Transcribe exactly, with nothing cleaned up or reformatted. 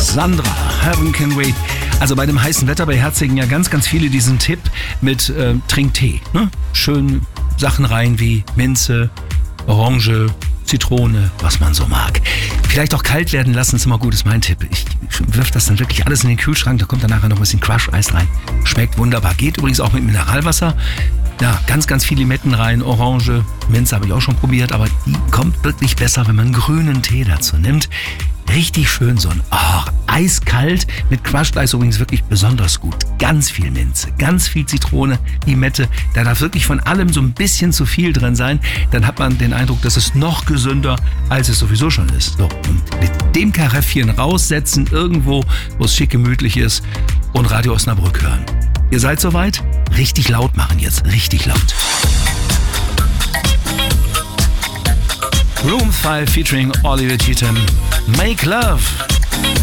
Sandra, Heaven Can Wait. Also bei dem heißen Wetter beherzigen ja ganz, ganz viele diesen Tipp mit äh, Trinktee. Ne? Schön Sachen rein wie Minze, Orange, Zitrone, was man so mag. Vielleicht auch kalt werden lassen, ist immer gut, ist mein Tipp. Ich wirf das dann wirklich alles in den Kühlschrank, da kommt dann nachher noch ein bisschen Crush-Eis rein. Schmeckt wunderbar. Geht übrigens auch mit Mineralwasser. Ja, ganz, ganz viel Limetten rein, Orange, Minze habe ich auch schon probiert, aber die kommt wirklich besser, wenn man grünen Tee dazu nimmt. Richtig schön so ein oh, eiskalt, mit Crushed Eis übrigens wirklich besonders gut. Ganz viel Minze, ganz viel Zitrone, Limette. Da darf wirklich von allem so ein bisschen zu viel drin sein. Dann hat man den Eindruck, dass es noch gesünder, als es sowieso schon ist. So, und mit dem Karäffchen raussetzen, irgendwo, wo es schick gemütlich ist und Radio Osnabrück hören. Ihr seid soweit? Richtig laut machen jetzt, richtig laut. Room five featuring Oliver Cheatham. Make Love.